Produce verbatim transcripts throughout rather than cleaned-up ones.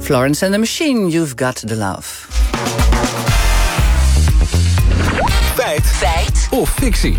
Florence and the Machine, You've Got the Love. Feit. Feit. Of fictie.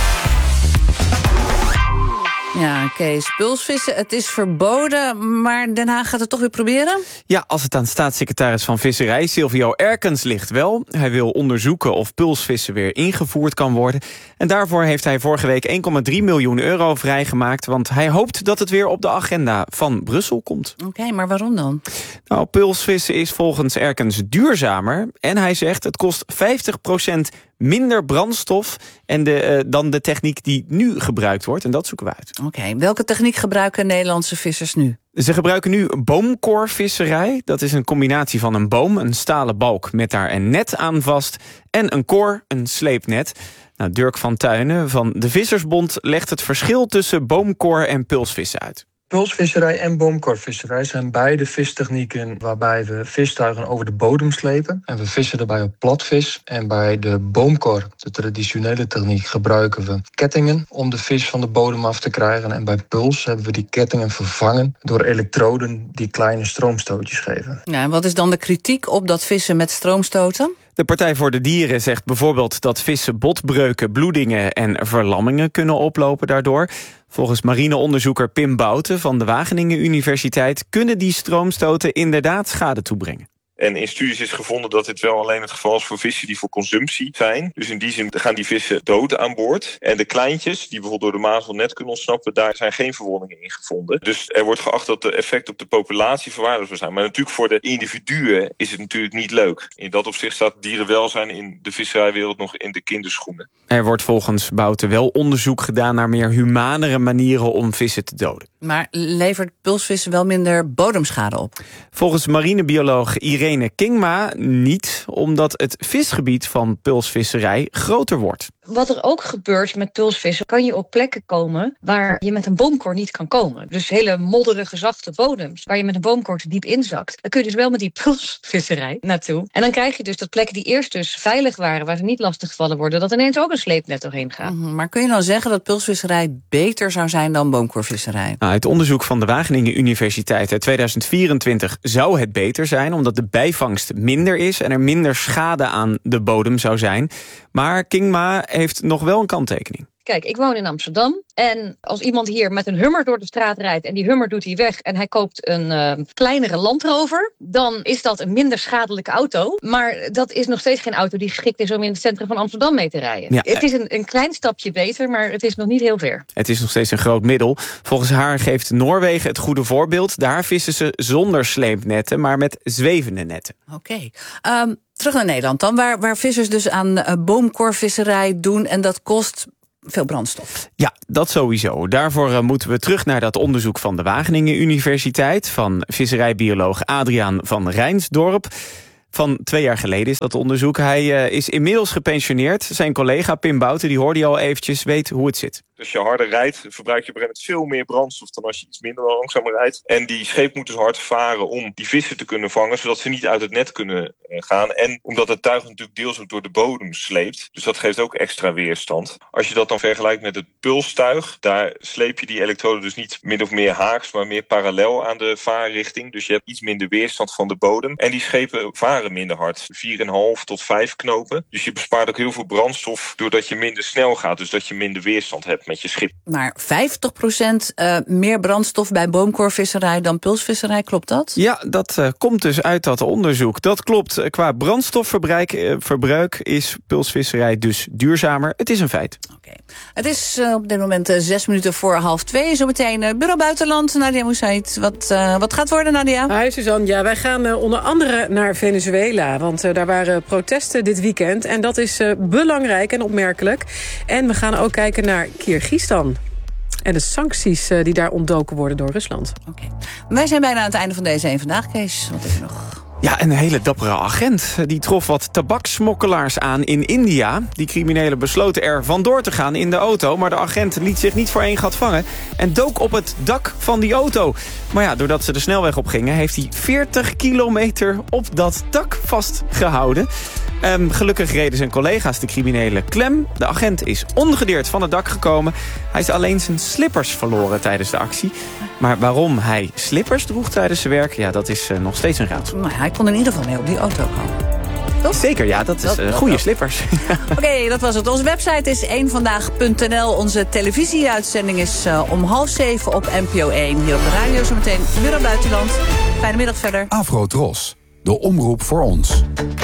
Ja, Kees, pulsvissen, het is verboden, maar Den Haag gaat het toch weer proberen? Ja, als het aan staatssecretaris van Visserij Silvio Erkens ligt wel. Hij wil onderzoeken of pulsvissen weer ingevoerd kan worden. En daarvoor heeft hij vorige week één komma drie miljoen euro vrijgemaakt, want hij hoopt dat het weer op de agenda van Brussel komt. Oké, okay, maar waarom dan? Nou, pulsvissen is volgens Erkens duurzamer. En hij zegt het kost vijftig procent minder brandstof en de, uh, dan de techniek die nu gebruikt wordt. En dat zoeken we uit. Oké, okay, welke techniek gebruiken Nederlandse vissers nu? Ze gebruiken nu boomkorvisserij. Dat is een combinatie van een boom, een stalen balk met daar een net aan vast, en een kor, een sleepnet. Nou, Dirk van Tuinen van de Vissersbond legt het verschil tussen boomkor en pulsvissen uit. Pulsvisserij en boomkorvisserij zijn beide vistechnieken waarbij we vistuigen over de bodem slepen. En we vissen daarbij op platvis. En bij de boomkor, de traditionele techniek, gebruiken we kettingen om de vis van de bodem af te krijgen. En bij puls hebben we die kettingen vervangen door elektroden die kleine stroomstootjes geven. Ja, en wat is dan de kritiek op dat vissen met stroomstoten? De Partij voor de Dieren zegt bijvoorbeeld dat vissen botbreuken, bloedingen en verlammingen kunnen oplopen daardoor. Volgens marineonderzoeker Pim Bouten van de Wageningen Universiteit kunnen die stroomstoten inderdaad schade toebrengen. En in studies is gevonden dat dit wel alleen het geval is voor vissen die voor consumptie zijn. Dus in die zin gaan die vissen dood aan boord. En de kleintjes, die bijvoorbeeld door de mazzel net kunnen ontsnappen, daar zijn geen verwondingen in gevonden. Dus er wordt geacht dat de effecten op de populatie verwaarloosbaar zijn. Maar natuurlijk voor de individuen is het natuurlijk niet leuk. In dat opzicht staat dierenwelzijn in de visserijwereld nog in de kinderschoenen. Er wordt volgens Bouten wel onderzoek gedaan naar meer humanere manieren om vissen te doden. Maar levert pulsvissen wel minder bodemschade op? Volgens marinebioloog Irene Kingma niet, omdat het visgebied van pulsvisserij groter wordt. Wat er ook gebeurt met pulsvissen, kan je op plekken komen waar je met een boomkor niet kan komen. Dus hele modderige, zachte bodems, waar je met een boomkor te diep inzakt. Dan kun je dus wel met die pulsvisserij naartoe. En dan krijg je dus dat plekken die eerst dus veilig waren, waar ze niet lastiggevallen worden, dat ineens ook een sleepnet doorheen gaat. Mm-hmm. Maar kun je dan zeggen dat pulsvisserij beter zou zijn dan boomkorvisserij? Nou, uit onderzoek van de Wageningen Universiteit uit tweeduizend vierentwintig zou het beter zijn, omdat de bijvangst minder is en er minder schade aan de bodem zou zijn. Maar Kingma heeft nog wel een kanttekening. Kijk, ik woon in Amsterdam en als iemand hier met een Hummer door de straat rijdt en die Hummer doet hij weg en hij koopt een uh, kleinere Land Rover, dan is dat een minder schadelijke auto. Maar dat is nog steeds geen auto die geschikt is om in het centrum van Amsterdam mee te rijden. Ja. Het is een, een klein stapje beter, maar het is nog niet heel ver. Het is nog steeds een groot middel. Volgens haar geeft Noorwegen het goede voorbeeld. Daar vissen ze zonder sleepnetten, maar met zwevende netten. Oké. Okay. Um, terug naar Nederland dan, waar, waar vissers dus aan uh, boomkorvisserij doen en dat kost veel brandstof. Ja, dat sowieso. Daarvoor uh, moeten we terug naar dat onderzoek van de Wageningen Universiteit, van visserijbioloog Adriaan van Rijnsdorp. Van twee jaar geleden is dat onderzoek. Hij uh, is inmiddels gepensioneerd. Zijn collega Pim Bouten, die hoorde je al eventjes, weet hoe het zit. Als je harder rijdt, verbruik je op een gegeven moment veel meer brandstof dan als je iets minder langzamer rijdt. En die scheep moet dus hard varen om die vissen te kunnen vangen, zodat ze niet uit het net kunnen gaan. En omdat het tuig natuurlijk deels ook door de bodem sleept. Dus dat geeft ook extra weerstand. Als je dat dan vergelijkt met het pulstuig, daar sleep je die elektroden dus niet min of meer haaks, maar meer parallel aan de vaarrichting. Dus je hebt iets minder weerstand van de bodem. En die schepen varen minder hard. vier komma vijf tot vijf knopen. Dus je bespaart ook heel veel brandstof doordat je minder snel gaat. Dus dat je minder weerstand hebt met je schip. Maar vijftig procent uh, meer brandstof bij boomkorvisserij dan pulsvisserij, klopt dat? Ja, dat uh, komt dus uit dat onderzoek. Dat klopt. Qua brandstofverbruik uh, verbruik is pulsvisserij dus duurzamer. Het is een feit. Oké. Okay. Het is uh, op dit moment uh, zes minuten voor half twee. Zometeen uh, Bureau Buitenland. Nadia Moussaïd. Wat, uh, wat gaat worden, Nadia? Hi Suzanne. Ja, wij gaan uh, onder andere naar Venezuela. Want uh, daar waren protesten dit weekend. En dat is uh, belangrijk en opmerkelijk. En we gaan ook kijken naar Kirgisistan. En de sancties uh, die daar ontdoken worden door Rusland. Oké. Okay. Wij zijn bijna aan het einde van deze één Vandaag, Kees. Wat is er nog? Ja, een hele dappere agent. Die trof wat tabakssmokkelaars aan in India. Die criminelen besloten er vandoor te gaan in de auto. Maar de agent liet zich niet voor één gat vangen en dook op het dak van die auto. Maar ja, doordat ze de snelweg op gingen, heeft hij veertig kilometer op dat dak vastgehouden. Um, gelukkig reden zijn collega's de criminelen klem. De agent is ongedeerd van het dak gekomen. Hij is alleen zijn slippers verloren tijdens de actie. Maar waarom hij slippers droeg tijdens zijn werk, ja, dat is uh, nog steeds een raadsel. Nou, hij kon in ieder geval mee op die auto komen. Toch? Zeker, ja, dat is uh, goede wel. Slippers. Oké, okay, dat was het. Onze website is één vandaag punt n l. Onze televisieuitzending is uh, om half zeven op N P O één. Hier op de radio zometeen Bureau Buitenland. Fijne middag verder. Afro-Tros, de omroep voor ons.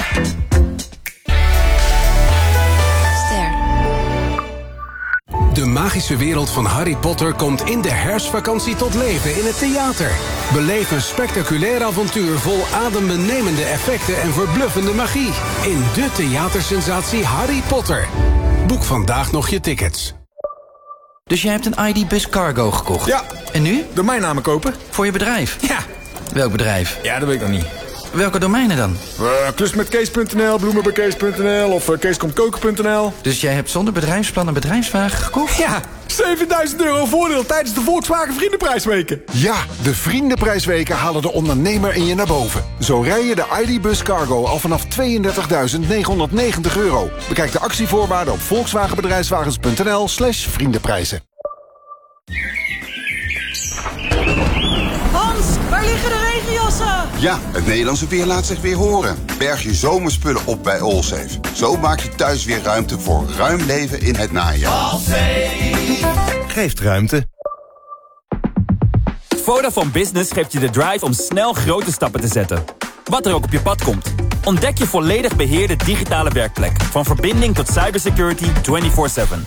De magische wereld van Harry Potter komt in de herfstvakantie tot leven in het theater. Beleef een spectaculair avontuur vol adembenemende effecten en verbluffende magie. In de theatersensatie Harry Potter. Boek vandaag nog je tickets. Dus jij hebt een I D-bus cargo gekocht? Ja. En nu? Domeinnamen kopen. Voor je bedrijf? Ja. Welk bedrijf? Ja, dat weet ik nog niet. Welke domeinen dan? Uh, Klusmetkees punt n l, bloemenbekees punt n l of uh, keeskomkoken punt n l. Dus jij hebt zonder bedrijfsplan een bedrijfswagen gekocht? Ja, zevenduizend euro voordeel tijdens de Volkswagen Vriendenprijsweken. Ja, de Vriendenprijsweken halen de ondernemer in je naar boven. Zo rij je de I D-bus cargo al vanaf tweeëndertigduizend negenhonderdnegentig euro. Bekijk de actievoorwaarden op volkswagenbedrijfswagens punt n l slash vriendenprijzen. Hans, waar liggen de regenjassen? Ja, het Nederlandse weer laat zich weer horen. Berg je zomerspullen op bij Allsafe. Zo maak je thuis weer ruimte voor ruim leven in het najaar. Allsafe geeft ruimte. Vodafone Business geeft je de drive om snel grote stappen te zetten. Wat er ook op je pad komt. Ontdek je volledig beheerde digitale werkplek. Van verbinding tot cybersecurity vierentwintig zeven.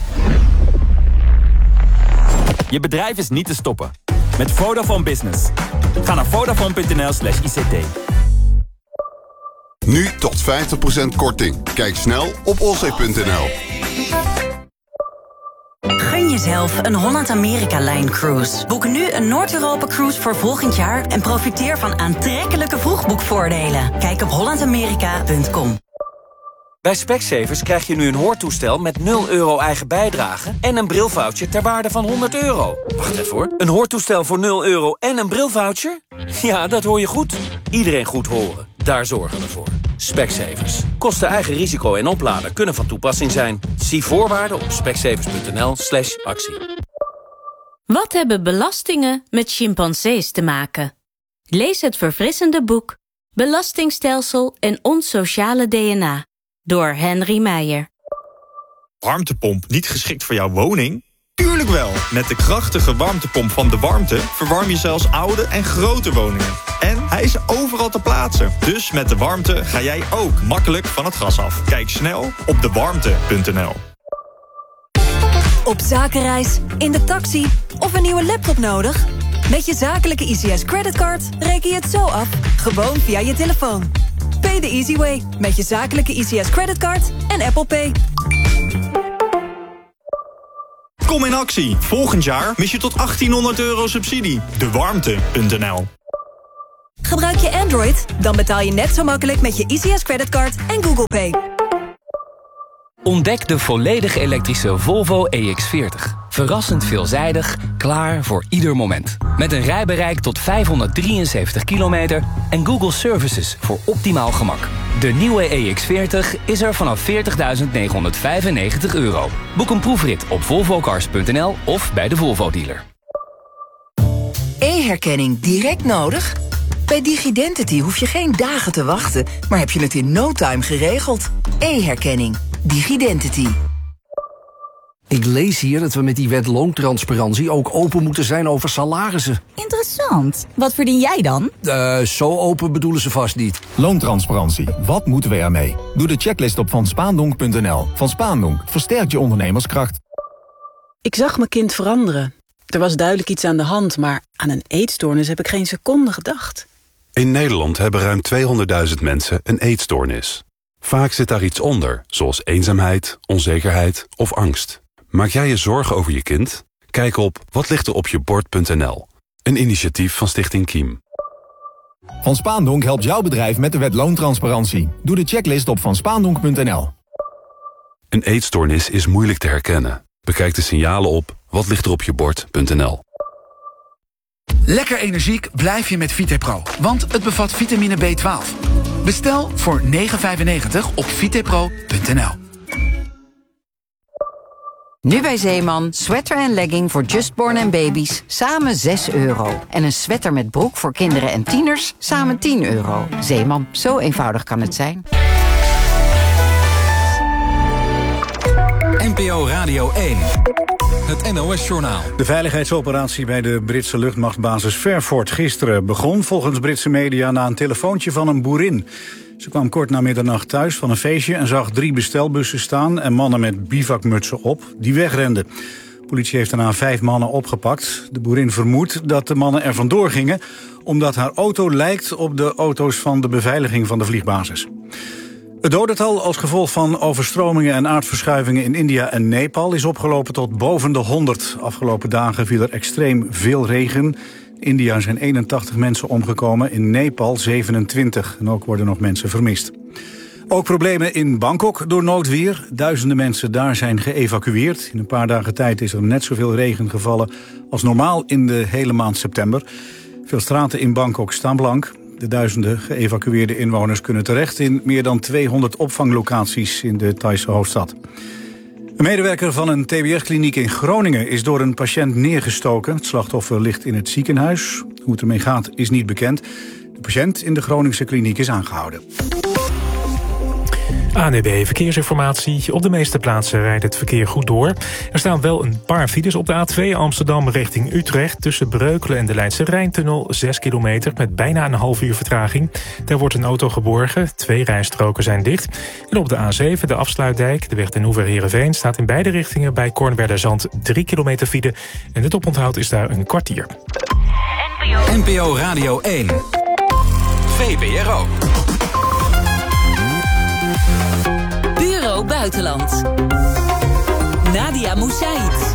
Je bedrijf is niet te stoppen. Met Vodafone Business. Ga naar vodafone punt n l slash I C T. Nu tot vijftig procent korting. Kijk snel op allsafe punt n l. Gun jezelf een Holland-Amerika-lijn cruise. Boek nu een Noord-Europa-cruise voor volgend jaar en profiteer van aantrekkelijke vroegboekvoordelen. Kijk op holland amerika punt com. Bij Specsavers krijg je nu een hoortoestel met nul euro eigen bijdrage en een brilvoucher ter waarde van honderd euro. Wacht even hoor. Een hoortoestel voor nul euro en een brilvoucher? Ja, dat hoor je goed. Iedereen goed horen. Daar zorgen we voor. Specsavers. Kosten eigen risico en oplader kunnen van toepassing zijn. Zie voorwaarden op specsavers punt n l slash actie. Wat hebben belastingen met chimpansees te maken? Lees het verfrissende boek Belastingstelsel en ons sociale D N A door Henry Meijer. Warmtepomp niet geschikt voor jouw woning? Tuurlijk wel! Met de krachtige warmtepomp van De Warmte verwarm je zelfs oude en grote woningen. En hij is overal te plaatsen. Dus met De Warmte ga jij ook makkelijk van het gas af. Kijk snel op de warmte punt n l. Op zakenreis, in de taxi of een nieuwe laptop nodig? Met je zakelijke I C S creditcard reken je het zo af, gewoon via je telefoon. Pay the easy way, met je zakelijke I C S creditcard en Apple Pay. Kom in actie. Volgend jaar mis je tot achttienhonderd euro subsidie. de warmte punt n l. Gebruik je Android? Dan betaal je net zo makkelijk met je I C S creditcard en Google Pay. Ontdek de volledig elektrische Volvo E X veertig. Verrassend veelzijdig, klaar voor ieder moment. Met een rijbereik tot vijfhonderddrieënzeventig kilometer en Google Services voor optimaal gemak. De nieuwe E X veertig is er vanaf veertigduizend negenhonderdvijfennegentig euro. Boek een proefrit op volvo cars punt n l of bij de Volvo dealer. E-herkenning direct nodig? Bij DigiDentity hoef je geen dagen te wachten, maar heb je het in no time geregeld. E-herkenning. DigiDentity. Ik lees hier dat we met die wet loontransparantie ook open moeten zijn over salarissen. Interessant. Wat verdien jij dan? Uh, zo open bedoelen ze vast niet. Loontransparantie. Wat moeten we ermee? Doe de checklist op van spaandonk punt n l. Van Spaandonk versterkt je ondernemerskracht. Ik zag mijn kind veranderen. Er was duidelijk iets aan de hand, maar aan een eetstoornis heb ik geen seconde gedacht. In Nederland hebben ruim tweehonderdduizend mensen een eetstoornis. Vaak zit daar iets onder, zoals eenzaamheid, onzekerheid of angst. Maak jij je zorgen over je kind? Kijk op watligteropjebord punt n l. Een initiatief van Stichting Kiem. Van Spaandonk helpt jouw bedrijf met de wet loontransparantie. Doe de checklist op van spaandonk punt n l. Een eetstoornis is moeilijk te herkennen. Bekijk de signalen op watligteropjebord punt n l. Lekker energiek blijf je met VitaPro, want het bevat vitamine B twaalf. Bestel voor negen vijfennegentig op vitepro punt n l. Nu bij Zeeman, sweater en legging voor Justborn en baby's, samen zes euro. En een sweater met broek voor kinderen en tieners, samen tien euro. Zeeman, zo eenvoudig kan het zijn. N P O Radio één. Het N O S-journaal. De veiligheidsoperatie bij de Britse luchtmachtbasis Fairford gisteren begon volgens Britse media na een telefoontje van een boerin. Ze kwam kort na middernacht thuis van een feestje en zag drie bestelbussen staan en mannen met bivakmutsen op die wegrenden. De politie heeft daarna vijf mannen opgepakt. De boerin vermoedt dat de mannen er vandoor gingen omdat haar auto lijkt op de auto's van de beveiliging van de vliegbasis. Het dodental als gevolg van overstromingen en aardverschuivingen in India en Nepal is opgelopen tot boven de honderd. Afgelopen dagen viel er extreem veel regen. In India zijn eenentachtig mensen omgekomen, in Nepal zevenentwintig. En ook worden nog mensen vermist. Ook problemen in Bangkok door noodweer. Duizenden mensen daar zijn geëvacueerd. In een paar dagen tijd is er net zoveel regen gevallen als normaal in de hele maand september. Veel straten in Bangkok staan blank. De duizenden geëvacueerde inwoners kunnen terecht in meer dan tweehonderd opvanglocaties in de Thaise hoofdstad. Een medewerker van een T B S-kliniek in Groningen is door een patiënt neergestoken. Het slachtoffer ligt in het ziekenhuis. Hoe het ermee gaat is niet bekend. De patiënt in de Groningse kliniek is aangehouden. A N W B Verkeersinformatie. Op de meeste plaatsen rijdt het verkeer goed door. Er staan wel een paar files op de A twee Amsterdam richting Utrecht. Tussen Breukelen en de Leidse Rijntunnel. zes kilometer met bijna een half uur vertraging. Daar wordt een auto geborgen. Twee rijstroken zijn dicht. En op de A zeven de afsluitdijk. De weg ten Oever-Heerenveen staat in beide richtingen bij Kornwerderzand drie kilometer file. En het oponthoud is daar een kwartier. N P O Radio één. V B R O. Bureau Buitenland. Nadia Moussaïd.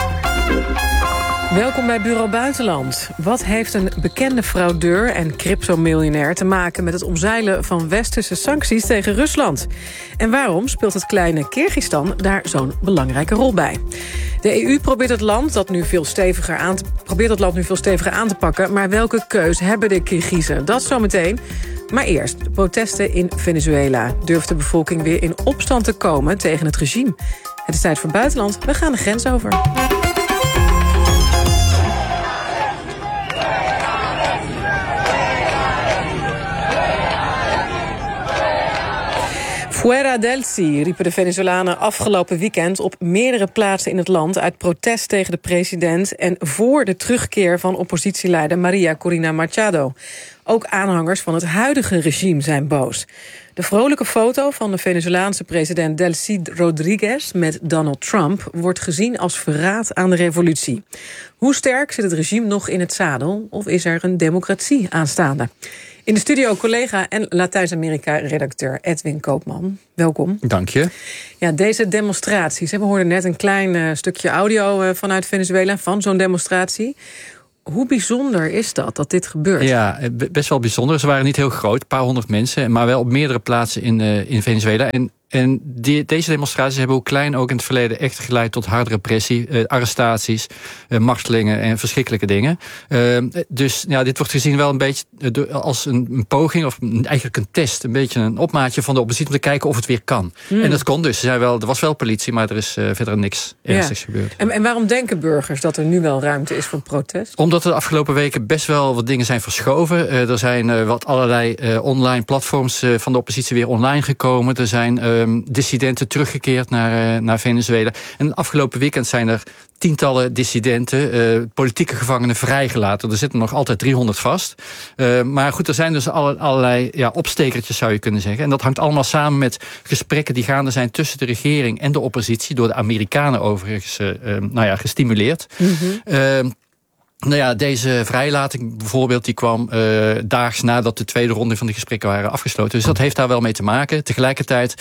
Welkom bij Bureau Buitenland. Wat heeft een bekende fraudeur en cryptomiljonair te maken met het omzeilen van westerse sancties tegen Rusland? En waarom speelt het kleine Kirgistan daar zo'n belangrijke rol bij? De E U probeert het land dat nu veel steviger aan te, probeert het land nu veel steviger aan te pakken, maar welke keus hebben de Kirgizen? Dat zometeen. Maar eerst, de protesten in Venezuela. Durft de bevolking weer in opstand te komen tegen het regime? Het is tijd voor buitenland. We gaan de grens over. Fuera del Si, riepen de Venezolanen afgelopen weekend op meerdere plaatsen in het land uit protest tegen de president en voor de terugkeer van oppositieleider Maria Corina Machado. Ook aanhangers van het huidige regime zijn boos. De vrolijke foto van de Venezolaanse president Delcy Rodriguez met Donald Trump wordt gezien als verraad aan de revolutie. Hoe sterk zit het regime nog in het zadel of is er een democratie aanstaande? In de studio collega en Latijns-Amerika-redacteur Edwin Koopman. Welkom. Dank je. Ja, deze demonstraties, we hoorden net een klein uh, stukje audio uh, vanuit Venezuela van zo'n demonstratie. Hoe bijzonder is dat, dat dit gebeurt? Ja, best wel bijzonder. Ze waren niet heel groot, een paar honderd mensen, maar wel op meerdere plaatsen in, uh, in Venezuela. En En die, deze demonstraties hebben ook klein ook in het verleden echt geleid tot harde repressie, eh, arrestaties, eh, martelingen en verschrikkelijke dingen. Uh, dus ja, dit wordt gezien wel een beetje als een, een poging of een, eigenlijk een test, een beetje een opmaatje van de oppositie om te kijken of het weer kan. Mm. En dat kon dus. Er, zijn wel, er was wel politie, maar er is uh, verder niks ernstigs ja. gebeurd. En, en waarom denken burgers dat er nu wel ruimte is voor protest? Omdat er de afgelopen weken best wel wat dingen zijn verschoven. Uh, er zijn uh, wat allerlei uh, online platforms uh, van de oppositie weer online gekomen. Er zijn uh, dissidenten teruggekeerd naar, uh, naar Venezuela. En het afgelopen weekend zijn er tientallen dissidenten, uh, politieke gevangenen vrijgelaten. Er zitten nog altijd driehonderd vast. Uh, maar goed, er zijn dus alle, allerlei ja, opstekertjes, zou je kunnen zeggen. En dat hangt allemaal samen met gesprekken die gaande zijn tussen de regering en de oppositie, door de Amerikanen overigens uh, uh, nou ja, gestimuleerd. Mm-hmm. Uh, Nou ja, deze vrijlating bijvoorbeeld, die kwam uh, daags nadat de tweede ronde van de gesprekken waren afgesloten. Dus dat heeft daar wel mee te maken. Tegelijkertijd,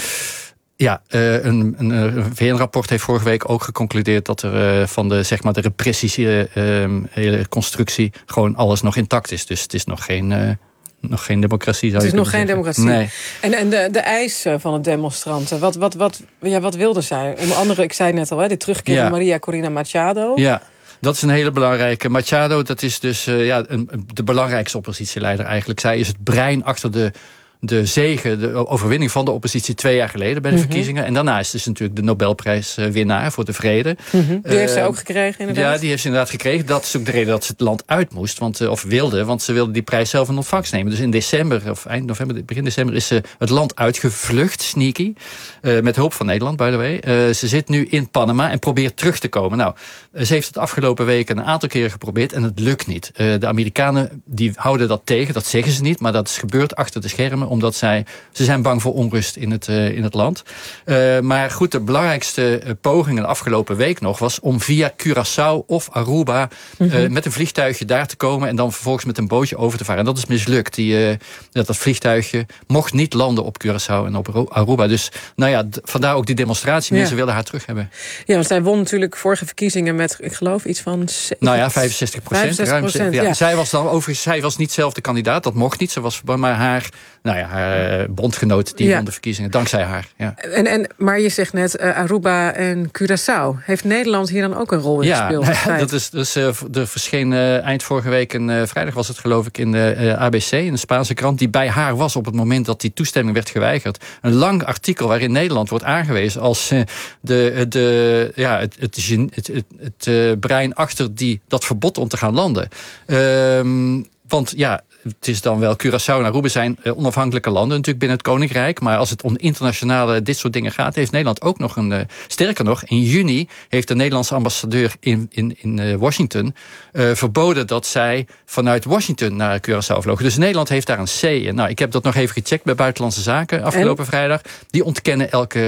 ja, uh, een, een, een V N-rapport heeft vorige week ook geconcludeerd dat er uh, van de, zeg maar, de repressie, uh, hele constructie, gewoon alles nog intact is. Dus het is nog geen, uh, nog geen democratie. Het is nog geen zeggen. democratie. Nee. En, en de, de eisen van de demonstranten, wat, wat, wat, ja, wat wilden zij? Onder andere, ik zei net al, hè, de terugkeer ja. van Maria Corina Machado. Ja. Dat is een hele belangrijke. Machado, dat is dus uh, ja, een, de belangrijkste oppositieleider eigenlijk. Zij is het brein achter de de zege, de overwinning van de oppositie twee jaar geleden bij de Mm-hmm. verkiezingen. En daarna is dus natuurlijk de Nobelprijswinnaar voor de vrede. Mm-hmm. Die heeft Uh, ze ook gekregen, inderdaad? Ja, die heeft ze inderdaad gekregen. Dat is ook de reden dat ze het land uit moest, want, of wilde, want ze wilde die prijs zelf in ontvangst nemen. Dus in december, of eind november, begin december, is ze het land uitgevlucht, sneaky. Uh, met hulp van Nederland, by the way. Uh, ze zit nu in Panama en probeert terug te komen. Nou, ze heeft het afgelopen weken een aantal keren geprobeerd en het lukt niet. Uh, de Amerikanen die houden dat tegen, dat zeggen ze niet, maar dat is gebeurd achter de schermen, omdat zij, ze zijn bang voor onrust in het, uh, in het land. Uh, maar goed, de belangrijkste uh, poging de afgelopen week nog was om via Curaçao of Aruba mm-hmm. uh, met een vliegtuigje daar te komen en dan vervolgens met een bootje over te varen. En dat is mislukt. Die, uh, dat, dat vliegtuigje mocht niet landen op Curaçao en op Aruba. Dus nou ja, d- vandaar ook die demonstratie. Mensen ja. willen haar terug hebben. Ja, want zij won natuurlijk vorige verkiezingen met, ik geloof, iets van... Nou ja, vijfenzestig procent. procent ja. Ja. Zij was dan overigens, zij was niet zelf de kandidaat. Dat mocht niet. Ze was maar haar, nou ja, haar uh, bondgenoot die ja. won de verkiezingen. Dankzij haar. Ja. En, en, maar je zegt net uh, Aruba en Curaçao. Heeft Nederland hier dan ook een rol in ja, gespeeld? Ja, dat is, dus, uh, er verscheen uh, eind vorige week, en uh, vrijdag was het geloof ik, in de uh, A B C, in de Spaanse krant, die bij haar was op het moment dat die toestemming werd geweigerd. Een lang artikel waarin Nederland wordt aangewezen als uh, de, de, ja, het, het, het, het, het uh, brein achter die, dat verbod om te gaan landen. Um, want ja, het is dan wel, Curaçao en Aruba zijn uh, onafhankelijke landen natuurlijk binnen het Koninkrijk. Maar als het om internationale dit soort dingen gaat, heeft Nederland ook nog een... Uh, sterker nog, in juni heeft de Nederlandse ambassadeur in, in, in uh, Washington uh, verboden dat zij vanuit Washington naar Curaçao vlogen. Dus Nederland heeft daar een C in. Nou, ik heb dat nog even gecheckt bij Buitenlandse Zaken afgelopen en? vrijdag. Die ontkennen elke,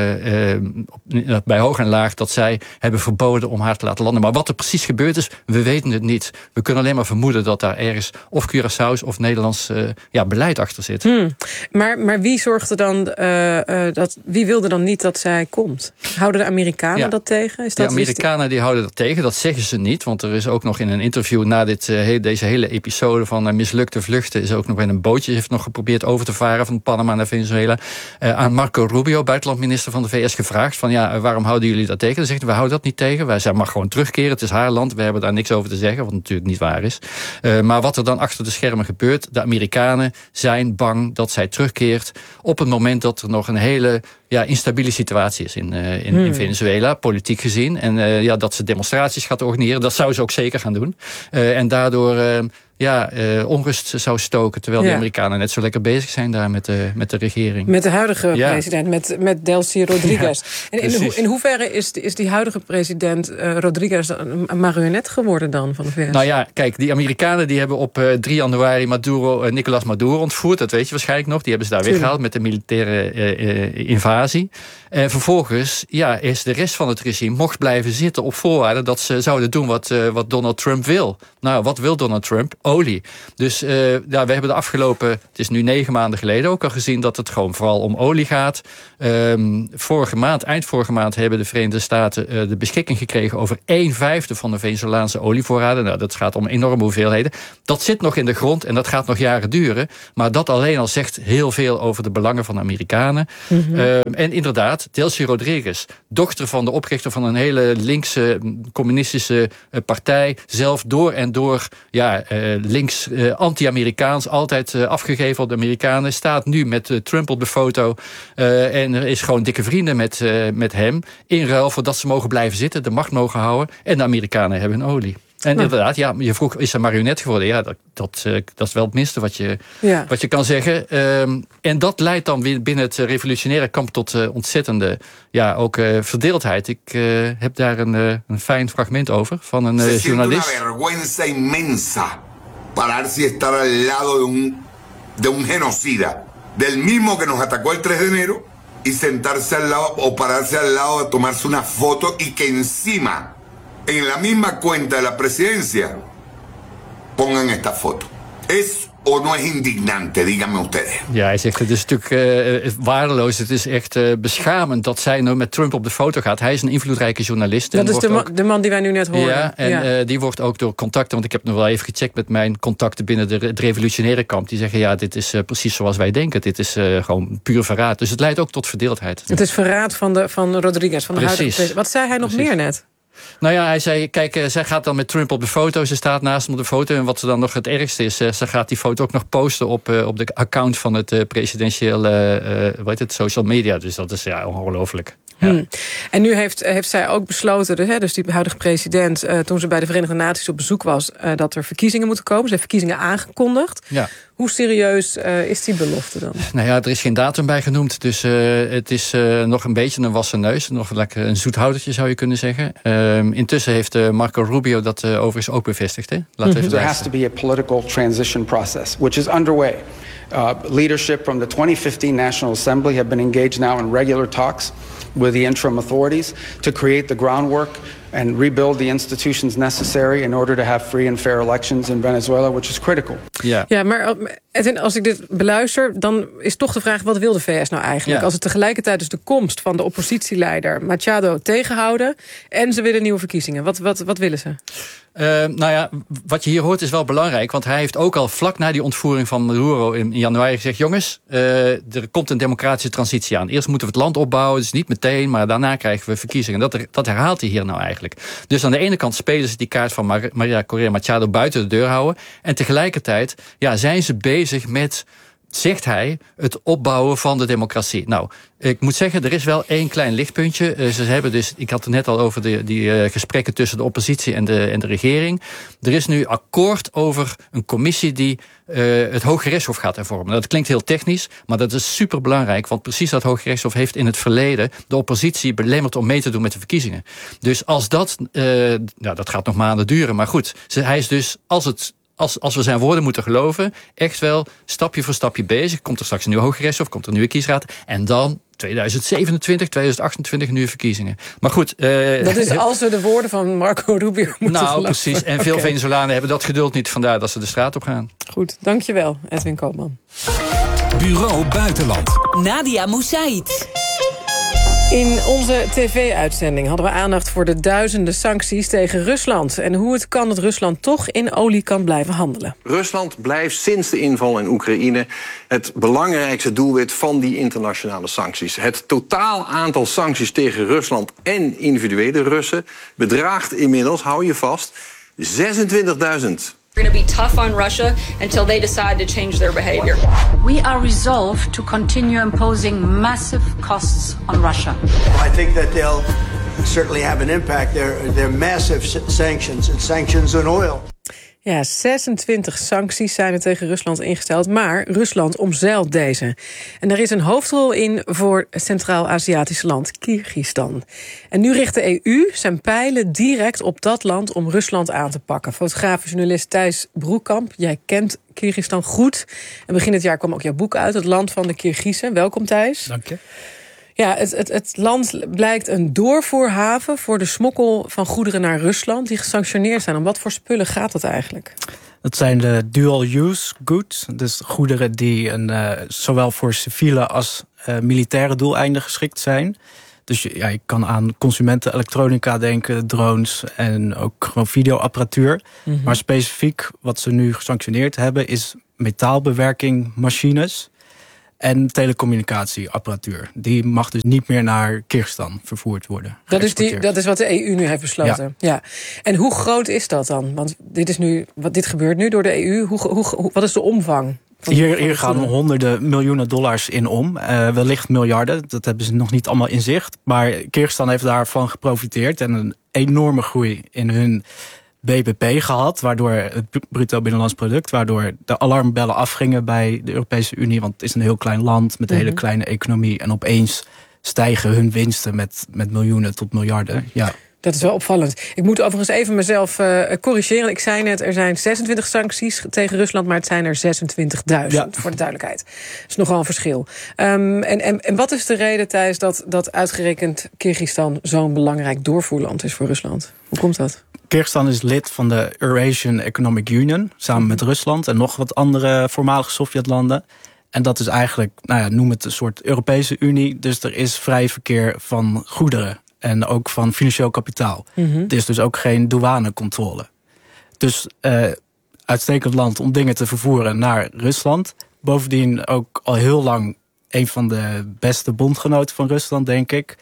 uh, bij hoog en laag, dat zij hebben verboden om haar te laten landen. Maar wat er precies gebeurd is, we weten het niet. We kunnen alleen maar vermoeden dat daar ergens of Curaçao of Nederlands uh, ja, beleid achter zit. Hmm. Maar, maar wie zorgde dan, uh, uh, dat, wie wilde dan niet dat zij komt? Houden de Amerikanen ja. dat tegen? Is dat de Amerikanen die houden dat tegen, dat zeggen ze niet. Want er is ook nog in een interview na dit, uh, he, deze hele episode van uh, mislukte vluchten, is ook nog in een bootje, heeft nog geprobeerd over te varen van Panama naar Venezuela. Uh, aan Marco Rubio, buitenlandminister van de V S, gevraagd van ja, waarom houden jullie dat tegen? Dan zegt hij, we houden dat niet tegen. Wij zij mag gewoon terugkeren, het is haar land, we hebben daar niks over te zeggen, wat natuurlijk niet waar is. Uh, maar wat er dan achter de schermen gebeurt, de Amerikanen zijn bang dat zij terugkeert op het moment dat er nog een hele ja, instabiele situatie is in, uh, in, hmm. in Venezuela, politiek gezien. En uh, ja, dat ze demonstraties gaat organiseren, dat zou ze ook zeker gaan doen. Uh, en daardoor uh, ja, uh, onrust zou stoken, terwijl ja. de Amerikanen net zo lekker bezig zijn daar met de, met de regering. Met de huidige ja. president, met, met Delcy Rodriguez. Ja, en in, ho- in hoeverre is, is die huidige president uh, Rodriguez een marionet geworden dan van de V S? Nou ja, kijk, die Amerikanen die hebben op uh, drie januari Maduro, uh, Nicolás Maduro ontvoerd. Dat weet je waarschijnlijk nog. Die hebben ze daar Tuurlijk. weggehaald met de militaire uh, uh, invasie. En vervolgens ja, is de rest van het regime mocht blijven zitten op voorwaarde dat ze zouden doen wat, uh, wat Donald Trump wil. Nou, wat wil Donald Trump? Olie. Dus uh, ja, we hebben de afgelopen, het is nu negen maanden geleden ook al gezien dat het gewoon vooral om olie gaat. Um, vorige maand, eind vorige maand hebben de Verenigde Staten uh, de beschikking gekregen over een vijfde van de Venezolaanse olievoorraden. Nou, dat gaat om enorme hoeveelheden. Dat zit nog in de grond en dat gaat nog jaren duren. Maar dat alleen al zegt heel veel over de belangen van de Amerikanen. Mm-hmm. Uh, en inderdaad, Delcy Rodriguez, dochter van de oprichter van een hele linkse communistische uh, partij, zelf door en door ja, uh, links, uh, anti-Amerikaans, altijd uh, afgegeven op de Amerikanen, staat nu met uh, Trump op de foto uh, en er is gewoon dikke vrienden met, uh, met hem, in ruil voor dat ze mogen blijven zitten, de macht mogen houden en de Amerikanen hebben hun olie. En ja. inderdaad, ja, je vroeg, is er marionet geworden? Ja, dat, dat, uh, dat is wel het minste wat je, ja. wat je kan zeggen. Um, en dat leidt dan weer binnen het revolutionaire kamp tot uh, ontzettende ja, ook, uh, verdeeldheid. Ik uh, heb daar een, uh, een fijn fragment over van een uh, journalist. Es una vergüenza inmensa pararse y estar al lado de un, de un genocida, del mismo que nos atacó el tres de enero, y sentarse al lado o pararse al lado de tomarse una foto y que encima en la misma cuenta de la presidencia pongan esta foto. ¿Es o no es indignante? Díganme ustedes. Ja, hij zegt het is natuurlijk uh, waardeloos. Het is echt uh, beschamend dat zij nou met Trump op de foto gaat. Hij is een invloedrijke journalist. Dat en is de, ook, man, de man die wij nu net horen. Ja, en ja. Uh, die wordt ook door contacten, want ik heb nog wel even gecheckt met mijn contacten binnen de, het revolutionaire kamp. Die zeggen ja, dit is uh, precies zoals wij denken. Dit is uh, gewoon puur verraad. Dus het leidt ook tot verdeeldheid. Het is verraad van, de, van Rodriguez, van de precies. huidige president. Wat zei hij nog precies. meer net? Nou ja, hij zei, kijk, uh, zij gaat dan met Trump op de foto. Ze staat naast hem op de foto. En wat er dan nog het ergste is, uh, ze gaat die foto ook nog posten op, uh, op de account van het uh, presidentiële uh, wat heet het, social media. Dus dat is ja ongelooflijk. Ja. Hmm. En nu heeft, heeft zij ook besloten, dus, hè, dus die huidige president, uh, toen ze bij de Verenigde Naties op bezoek was, uh, dat er verkiezingen moeten komen. Ze heeft verkiezingen aangekondigd. Ja. Hoe serieus uh, is die belofte dan? Nou ja, er is geen datum bij genoemd. Dus uh, het is uh, nog een beetje een wassen neus. Nog lekker een zoethoudertje zou je kunnen zeggen. Uh, intussen heeft uh, Marco Rubio dat uh, overigens ook bevestigd. Hè? Laten we even There has to be a political transition process, which is underway. Uh, leadership from the twenty fifteen National Assembly have been engaged now in regular talks with the interim authorities to create the groundwork and rebuild the institutions necessary in order to have free and fair elections in Venezuela, which is critical. Ja, ja maar als ik dit beluister, dan is toch de vraag, wat wil de V S nou eigenlijk? Ja. Als het tegelijkertijd dus de komst van de oppositieleider Machado tegenhouden en ze willen nieuwe verkiezingen. Wat, wat, wat willen ze? Uh, nou ja, wat je hier hoort is wel belangrijk. Want hij heeft ook al vlak na die ontvoering van Maduro in, in januari gezegd, jongens, uh, er komt een democratische transitie aan. Eerst moeten we het land opbouwen, dus niet meteen, maar daarna krijgen we verkiezingen. Dat, dat herhaalt hij hier nou eigenlijk. Dus aan de ene kant spelen ze die kaart van Mar- Maria Correa Machado buiten de deur houden. En tegelijkertijd ja, zijn ze bezig met, zegt hij, het opbouwen van de democratie. Nou, ik moet zeggen, er is wel één klein lichtpuntje. Uh, ze hebben dus, ik had het net al over de, die uh, gesprekken tussen de oppositie en de, en de regering. Er is nu akkoord over een commissie die uh, het Hooggerechtshof gaat hervormen. Dat klinkt heel technisch, maar dat is superbelangrijk. Want precies dat Hooggerechtshof heeft in het verleden de oppositie belemmerd om mee te doen met de verkiezingen. Dus als dat, uh, nou, dat gaat nog maanden duren, maar goed. Hij is dus, als het Als, als we zijn woorden moeten geloven, echt wel stapje voor stapje bezig. Komt er straks een nieuw Hooggerechtshof, komt er een nieuwe kiesraad. En dan tweeduizend zevenentwintig, tweeduizend achtentwintig nieuwe verkiezingen. Maar goed. Uh, dat is als we de woorden van Marco Rubio moeten Nou, geloven. precies. En veel okay. Venezolanen hebben dat geduld niet. Vandaar dat ze de straat op gaan. Goed, dankjewel, Edwin Koopman. Bureau Buitenland. Nadia Moussaïd. In onze tv-uitzending hadden we aandacht voor de duizenden sancties tegen Rusland. En hoe het kan dat Rusland toch in olie kan blijven handelen. Rusland blijft sinds de inval in Oekraïne het belangrijkste doelwit van die internationale sancties. Het totaal aantal sancties tegen Rusland en individuele Russen bedraagt inmiddels, hou je vast, zesentwintigduizend. We're going to be tough on Russia until they decide to change their behavior. We are resolved to continue imposing massive costs on Russia. I think that they'll certainly have an impact. They're, they're massive sanctions and sanctions on oil. Ja, zesentwintig sancties zijn er tegen Rusland ingesteld, maar Rusland omzeilt deze. En er is een hoofdrol in voor het Centraal-Aziatische land Kyrgyzstan. En nu richt de E U zijn pijlen direct op dat land om Rusland aan te pakken. Fotograaf en journalist Thijs Broekkamp, jij kent Kyrgyzstan goed. En begin dit jaar kwam ook jouw boek uit, Het Land van de Kyrgyzen. Welkom Thijs. Dank je. Ja, het, het, het land blijkt een doorvoerhaven voor de smokkel van goederen naar Rusland die gesanctioneerd zijn. Om wat voor spullen gaat het eigenlijk? Dat zijn de dual-use goods, dus goederen die een, uh, zowel voor civiele als uh, militaire doeleinden geschikt zijn. Dus ja, je kan aan consumentenelektronica denken, drones en ook gewoon videoapparatuur. Mm-hmm. Maar specifiek wat ze nu gesanctioneerd hebben is metaalbewerking machines en telecommunicatieapparatuur. Die mag dus niet meer naar Kyrgyzstan vervoerd worden. Dat is, die, dat is wat de E U nu heeft besloten. Ja. Ja. En hoe groot is dat dan? Want dit, is nu, wat, dit gebeurt nu door de E U. Hoe, hoe, hoe, wat is de omvang? Van hier, hier gaan honderden miljoenen dollars in om. Uh, wellicht miljarden. Dat hebben ze nog niet allemaal in zicht. Maar Kyrgyzstan heeft daarvan geprofiteerd en een enorme groei in hun B B P gehad, waardoor het bruto binnenlands product, waardoor de alarmbellen afgingen bij de Europese Unie, want het is een heel klein land met een hele kleine economie en opeens stijgen hun winsten met, met miljoenen tot miljarden. Ja. Dat is wel opvallend. Ik moet overigens even mezelf uh, corrigeren. Ik zei net, er zijn zesentwintig sancties tegen Rusland, maar het zijn er zesentwintigduizend, ja. Voor de duidelijkheid. Dat is nogal een verschil. Um, en, en, en wat is de reden, Thijs, dat, dat uitgerekend Kyrgyzstan zo'n belangrijk doorvoerland is voor Rusland? Hoe komt dat? Kyrgyzstan is lid van de Eurasian Economic Union, samen met Rusland en nog wat andere voormalige Sovjetlanden. En dat is eigenlijk, nou ja, noem het een soort Europese Unie. Dus er is vrij verkeer van goederen en ook van financieel kapitaal. Mm-hmm. Er is dus ook geen douanecontrole. Dus uh, uitstekend land om dingen te vervoeren naar Rusland. Bovendien ook al heel lang een van de beste bondgenoten van Rusland, denk ik.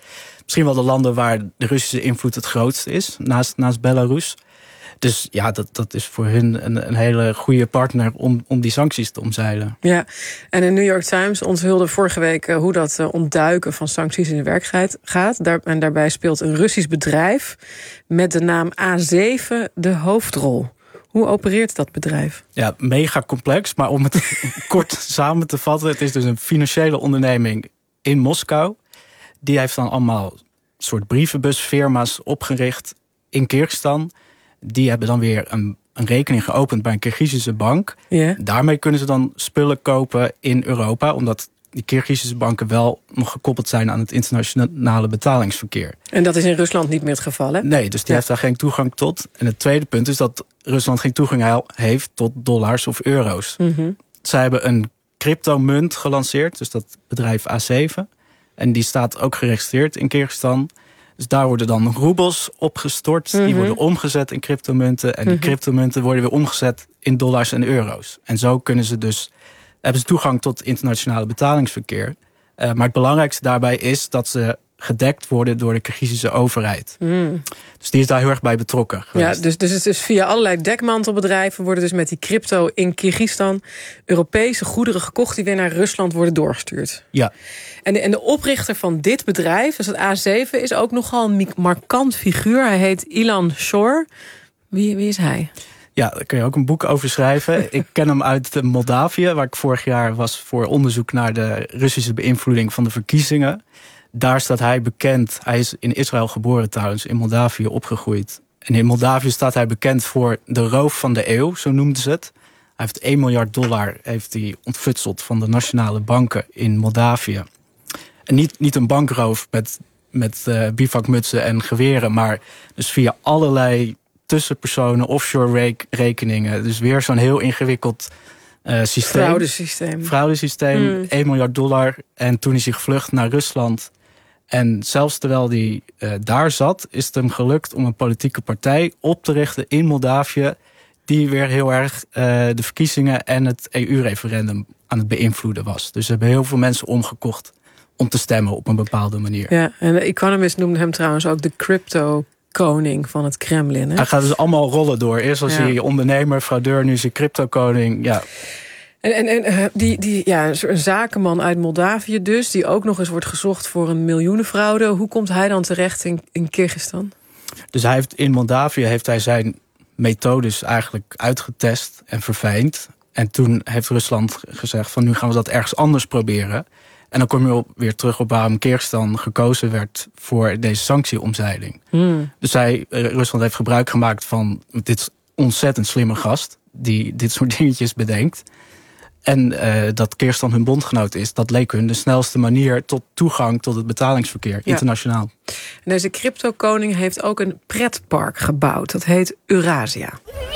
misschien wel de landen waar de Russische invloed het grootst is, naast, naast Belarus. Dus ja, dat, dat is voor hun een, een hele goede partner om, om die sancties te omzeilen. Ja, en de New York Times onthulde vorige week hoe dat ontduiken van sancties in de werkelijkheid gaat. Daar, en daarbij speelt een Russisch bedrijf met de naam A zeven de hoofdrol. Hoe opereert dat bedrijf? Ja, mega complex, maar om het kort samen te vatten, het is dus een financiële onderneming in Moskou. Die heeft dan allemaal soort brievenbusfirma's opgericht in Kyrgyzstan. Die hebben dan weer een, een rekening geopend bij een Kyrgyzische bank. Yeah. Daarmee kunnen ze dan spullen kopen in Europa, omdat die Kyrgyzische banken wel nog gekoppeld zijn aan het internationale betalingsverkeer. En dat is in Rusland niet meer het geval, hè? Nee, dus die ja. heeft daar geen toegang tot. En het tweede punt is dat Rusland geen toegang heeft tot dollars of euro's. Mm-hmm. Zij hebben een cryptomunt gelanceerd, dus dat bedrijf A zeven. En die staat ook geregistreerd in Kyrgyzstan. Dus daar worden dan roebels opgestort. Mm-hmm. Die worden omgezet in cryptomunten. En die mm-hmm. cryptomunten worden weer omgezet in dollars en euro's. En zo kunnen ze dus, hebben ze toegang tot internationale betalingsverkeer. Uh, maar het belangrijkste daarbij is dat ze gedekt worden door de Kyrgyzische overheid. Mm. Dus die is daar heel erg bij betrokken geweest. Ja, dus, dus het is via allerlei dekmantelbedrijven worden dus met die crypto in Kyrgyzstan Europese goederen gekocht die weer naar Rusland worden doorgestuurd. Ja. En de, en de oprichter van dit bedrijf, dus het A zeven, is ook nogal een markant figuur. Hij heet Ilan Shor. Wie, wie is hij? Ja, daar kun je ook een boek over schrijven. Ik ken hem uit Moldavië, waar ik vorig jaar was voor onderzoek naar de Russische beïnvloeding van de verkiezingen. Daar staat hij bekend. Hij is in Israël geboren trouwens, in Moldavië opgegroeid. En in Moldavië staat hij bekend voor de roof van de eeuw, zo noemden ze het. Hij heeft één miljard dollar heeft hij ontfutseld van de nationale banken in Moldavië. En niet, niet een bankroof met, met uh, bivakmutsen en geweren, maar dus via allerlei tussenpersonen, offshore rekeningen. Dus weer zo'n heel ingewikkeld uh, systeem. Fraudesysteem. Fraudesysteem, hmm. één miljard dollar. En toen is hij gevlucht naar Rusland. En zelfs terwijl hij uh, daar zat, is het hem gelukt om een politieke partij op te richten in Moldavië, die weer heel erg uh, de verkiezingen en het E U-referendum aan het beïnvloeden was. Dus er hebben heel veel mensen omgekocht om te stemmen op een bepaalde manier. Ja, en de Economist noemde hem trouwens ook de crypto-koning van het Kremlin. Hè? Hij gaat dus allemaal rollen door. Eerst was ja. hij ondernemer, fraudeur, nu is hij crypto-koning. Ja. En, en, en die, die, ja, een zakenman uit Moldavië dus, die ook nog eens wordt gezocht voor een miljoenenfraude. Hoe komt hij dan terecht in, in Kyrgyzstan? Dus hij heeft, in Moldavië heeft hij zijn methodes eigenlijk uitgetest en verfijnd. En toen heeft Rusland gezegd van nu gaan we dat ergens anders proberen. En dan kom je op, weer terug op waarom Kyrgyzstan gekozen werd voor deze sanctieomzeiling. Hmm. Dus hij, Rusland heeft gebruik gemaakt van dit ontzettend slimme gast die dit soort dingetjes bedenkt. En uh, dat Kyrgyzstan hun bondgenoot is, dat leek hun de snelste manier tot toegang tot het betalingsverkeer, ja. internationaal. En deze crypto-koning heeft ook een pretpark gebouwd. Dat heet Eurasia.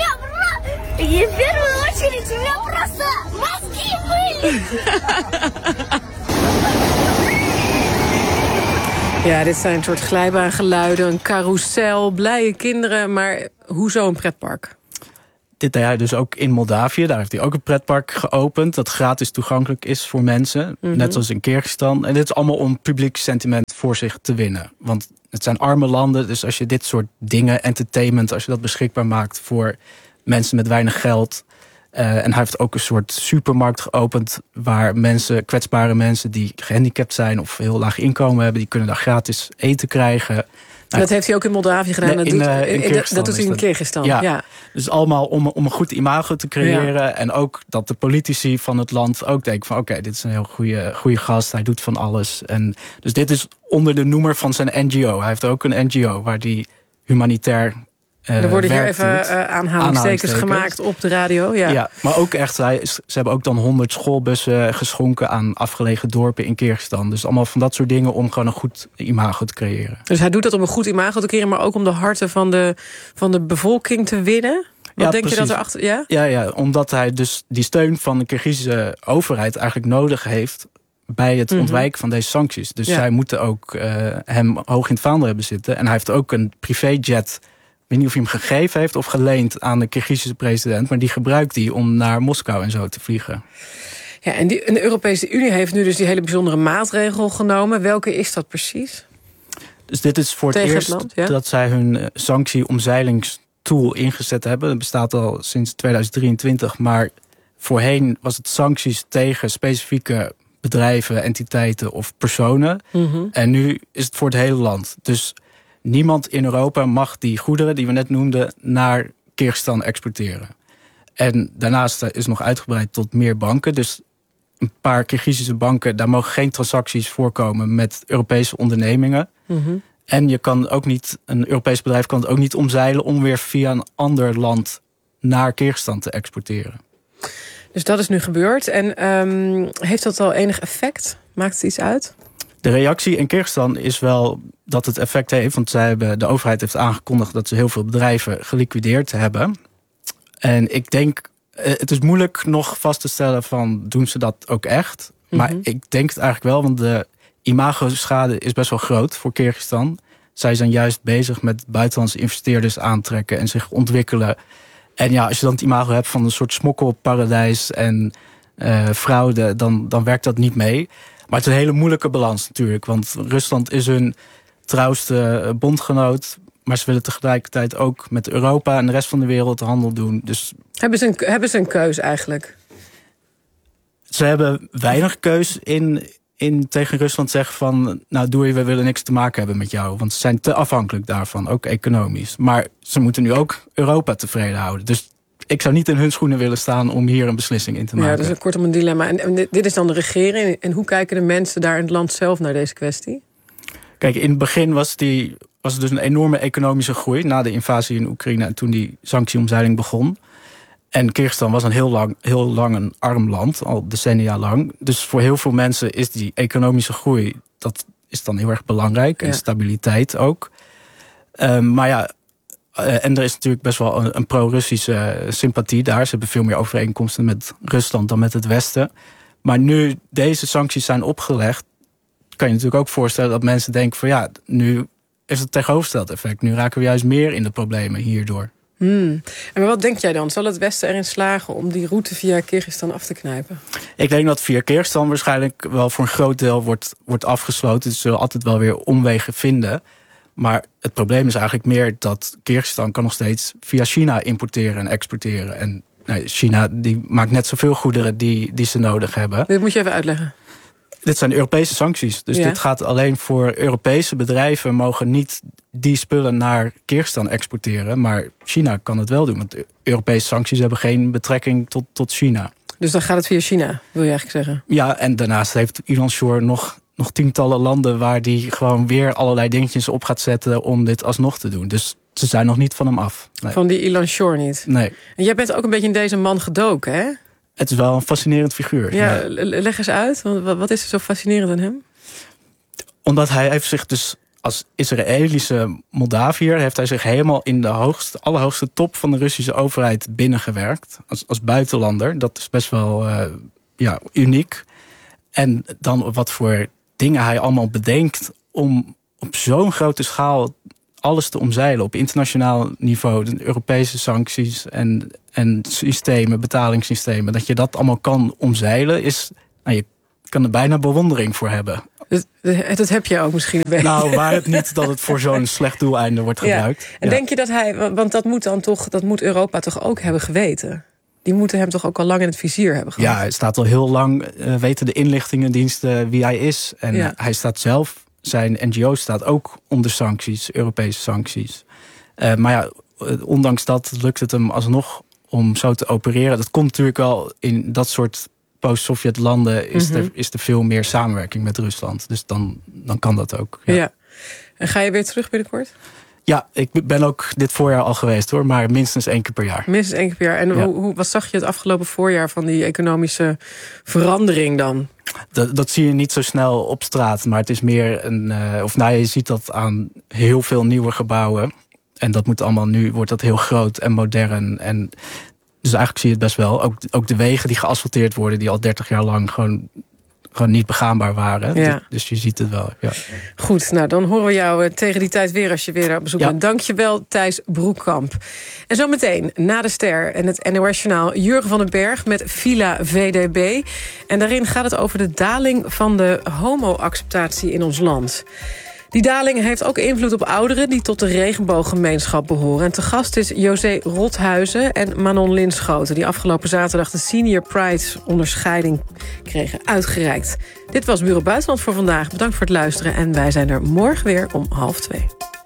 Ja, dit zijn een soort glijbaangeluiden, een carousel, blije kinderen. Maar hoezo een pretpark? Dit deed hij dus ook in Moldavië. Daar heeft hij ook een pretpark geopend dat gratis toegankelijk is voor mensen. Mm-hmm. Net zoals in Kyrgyzstan. En dit is allemaal om publiek sentiment voor zich te winnen. Want het zijn arme landen, dus als je dit soort dingen, entertainment, als je dat beschikbaar maakt voor mensen met weinig geld. Uh, en hij heeft ook een soort supermarkt geopend waar mensen, kwetsbare mensen die gehandicapt zijn of heel laag inkomen hebben, die kunnen daar gratis eten krijgen. Nou, dat heeft hij ook in Moldavië gedaan. Nee, dat, in, doet, uh, in dat, dat doet hij in Kyrgyzstan. Ja. Ja. Dus allemaal om, om een goed imago te creëren. Ja. En ook dat de politici van het land ook denken van oké, okay, dit is een heel goede, goede gast. Hij doet van alles. En dus dit is onder de noemer van zijn N G O. Hij heeft ook een N G O waar die humanitair Uh, er worden hier even uh, aanhalingstekens gemaakt op de radio. Ja, ja maar ook echt, ze hebben ook dan honderd schoolbussen geschonken aan afgelegen dorpen in Kyrgyzstan. Dus allemaal van dat soort dingen om gewoon een goed imago te creëren. Dus hij doet dat om een goed imago te creëren, maar ook om de harten van de, van de bevolking te winnen? Wat ja, denk precies. je dat erachter? Ja? Ja, ja, omdat hij dus die steun van de Kyrgyzische overheid eigenlijk nodig heeft bij het mm-hmm. ontwijken van deze sancties. Dus ja. zij moeten ook uh, hem hoog in het vaandel hebben zitten. En hij heeft ook een privéjet. Ik weet niet of hij hem gegeven heeft of geleend aan de Kyrgyzische president, maar die gebruikt hij om naar Moskou en zo te vliegen. Ja, en, die, en de Europese Unie heeft nu dus die hele bijzondere maatregel genomen. Welke is dat precies? Dus dit is voor het Tegen eerst het land, ja? dat zij hun uh, sanctie-omzeilingstool ingezet hebben. Dat bestaat al sinds tweeduizend drieëntwintig. Maar voorheen was het sancties tegen specifieke bedrijven, entiteiten of personen. Mm-hmm. En nu is het voor het hele land. Dus niemand in Europa mag die goederen die we net noemden naar Kyrgyzstan exporteren. En daarnaast is nog uitgebreid tot meer banken. Dus een paar Kyrgyzische banken, daar mogen geen transacties voorkomen met Europese ondernemingen. Mm-hmm. En je kan ook niet, een Europees bedrijf kan het ook niet omzeilen om weer via een ander land naar Kyrgyzstan te exporteren. Dus dat is nu gebeurd. En um, heeft dat al enig effect? Maakt het iets uit? De reactie in Kyrgyzstan is wel dat het effect heeft. Want zij hebben, de overheid heeft aangekondigd dat ze heel veel bedrijven geliquideerd hebben. En ik denk, het is moeilijk nog vast te stellen van, doen ze dat ook echt? Mm-hmm. Maar ik denk het eigenlijk wel, want de imago-schade is best wel groot voor Kyrgyzstan. Zij zijn juist bezig met buitenlandse investeerders aantrekken en zich ontwikkelen. En ja, als je dan het imago hebt van een soort smokkelparadijs en uh, fraude, dan, dan werkt dat niet mee. Maar het is een hele moeilijke balans natuurlijk. Want Rusland is hun trouwste bondgenoot. Maar ze willen tegelijkertijd ook met Europa en de rest van de wereld handel doen. Dus hebben ze een, hebben ze een keus eigenlijk? Ze hebben weinig keus in, in tegen Rusland zeggen van, nou doe je, we willen niks te maken hebben met jou. Want ze zijn te afhankelijk daarvan, ook economisch. Maar ze moeten nu ook Europa tevreden houden. Dus ik zou niet in hun schoenen willen staan om hier een beslissing in te maken. Ja, dat is een kortom een dilemma. En, en dit is dan de regering. En hoe kijken de mensen daar in het land zelf naar deze kwestie? Kijk, in het begin was, die, was er dus een enorme economische groei na de invasie in Oekraïne en toen die sanctieomzeiling begon. En Kyrgyzstan was een heel lang, heel lang een arm land, al decennia lang. Dus voor heel veel mensen is die economische groei, dat is dan heel erg belangrijk. Ja. En stabiliteit ook. Um, maar ja, uh, en er is natuurlijk best wel een, een pro-Russische sympathie daar. Ze hebben veel meer overeenkomsten met Rusland dan met het Westen. Maar nu deze sancties zijn opgelegd, kan je natuurlijk ook voorstellen dat mensen denken van ja, nu is het tegenovergesteld effect. Nu raken we juist meer in de problemen hierdoor. Hmm. En wat denk jij dan? Zal het Westen erin slagen om die route via Kyrgyzstan af te knijpen? Ik denk dat via Kyrgyzstan waarschijnlijk wel voor een groot deel wordt, wordt afgesloten. Ze zullen altijd wel weer omwegen vinden. Maar het probleem is eigenlijk meer dat Kyrgyzstan kan nog steeds via China importeren en exporteren. En nou, China die maakt net zoveel goederen die, die ze nodig hebben. Dit moet je even uitleggen. Dit zijn Europese sancties. Dus ja. Dit gaat alleen voor Europese bedrijven mogen niet die spullen naar Kyrgyzstan exporteren. Maar China kan het wel doen. Want Europese sancties hebben geen betrekking tot, tot China. Dus dan gaat het via China, wil je eigenlijk zeggen? Ja, en daarnaast heeft Ilan Shore nog, nog tientallen landen waar die gewoon weer allerlei dingetjes op gaat zetten om dit alsnog te doen. Dus ze zijn nog niet van hem af. Nee. Van die Ilan Shore niet? Nee. En jij bent ook een beetje in deze man gedoken, hè? Het is wel een fascinerend figuur. Ja, ja. Leg eens uit. Wat is er zo fascinerend aan hem? Omdat hij heeft zich dus als Israëlische Moldaviër heeft hij zich helemaal in de hoogste, allerhoogste top van de Russische overheid binnengewerkt. Als, als buitenlander. Dat is best wel uh, ja, uniek. En dan wat voor dingen hij allemaal bedenkt om op zo'n grote schaal alles te omzeilen op internationaal niveau. De Europese sancties en, en systemen, betalingssystemen. Dat je dat allemaal kan omzeilen is, nou, je kan er bijna bewondering voor hebben. Dat, dat heb je ook misschien een beetje. Nou, waar het niet dat het voor zo'n slecht doeleinde wordt gebruikt. Ja. En ja. Denk je dat hij, want dat moet dan toch, dat moet Europa toch ook hebben geweten? Die moeten hem toch ook al lang in het vizier hebben gehad? Ja, hij staat al heel lang, uh, weten de inlichtingendiensten wie hij is. En ja. hij staat zelf, zijn N G O staat ook onder sancties, Europese sancties. Uh, maar ja, ondanks dat lukt het hem alsnog om zo te opereren. Dat komt natuurlijk wel in dat soort post-Sovjet landen is, mm-hmm. er, is er veel meer samenwerking met Rusland. Dus dan, dan kan dat ook. Ja. ja. En ga je weer terug binnenkort? Ja, ik ben ook dit voorjaar al geweest hoor, maar minstens één keer per jaar. Minstens één keer per jaar. En ja. hoe, hoe, wat zag je het afgelopen voorjaar van die economische verandering dan? Dat, dat zie je niet zo snel op straat, maar het is meer een, uh, of nou je ziet dat aan heel veel nieuwe gebouwen. En dat moet allemaal nu, wordt dat heel groot en modern. En dus eigenlijk zie je het best wel. Ook, ook de wegen die geasfalteerd worden, die al dertig jaar lang gewoon, gewoon niet begaanbaar waren. Ja. Dus, dus je ziet het wel. Ja. Goed, nou dan horen we jou tegen die tijd weer als je weer op bezoek ja. bent. Dank je wel, Thijs Broekkamp. En zometeen, na de ster en het N O S-journaal, Jurgen van den Berg met Villa V D B. En daarin gaat het over de daling van de homo-acceptatie in ons land. Die daling heeft ook invloed op ouderen die tot de regenbooggemeenschap behoren. En te gast is José Rothuizen en Manon Linschoten, die afgelopen zaterdag de Senior Pride onderscheiding kregen uitgereikt. Dit was Bureau Buitenland voor vandaag. Bedankt voor het luisteren en wij zijn er morgen weer om half twee.